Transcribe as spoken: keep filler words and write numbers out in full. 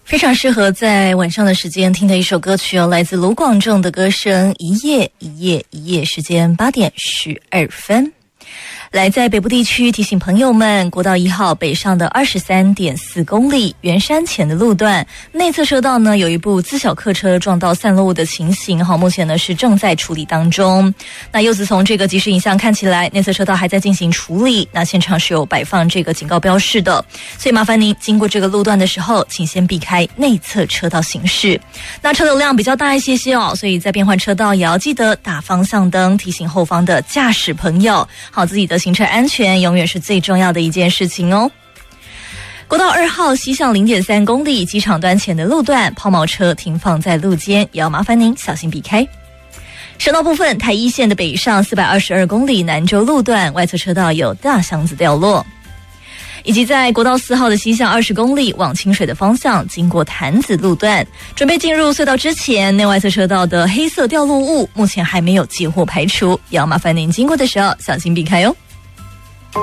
非常适合在晚上的时间听的一首歌曲哦，来自卢广仲的歌声《一夜一夜一夜》，时间八点十二分。来，在北部地区提醒朋友们，国道一号北上的 二十三点四公里圆山前的路段内侧车道呢，有一部自小客车撞到散落物的情形，好，目前呢是正在处理当中。那柚子从这个即时影像看起来，内侧车道还在进行处理，那现场是有摆放这个警告标示的，所以麻烦您经过这个路段的时候，请先避开内侧车道行驶。那车流量比较大一些些哦，所以在变换车道也要记得打方向灯，提醒后方的驾驶朋友，好，自己的行车安全永远是最重要的一件事情哦。国道二号西向 零点三公里机场端前的路段，抛锚车停放在路肩，也要麻烦您小心避开。省道部分，台一线的北上四百二十二公里南州路段外侧车道有大箱子掉落，以及在国道四号的西向二十公里往清水的方向，经过潭子路段，准备进入隧道之前，内外侧车道的黑色掉落物目前还没有接获排除，也要麻烦您经过的时候小心避开哦。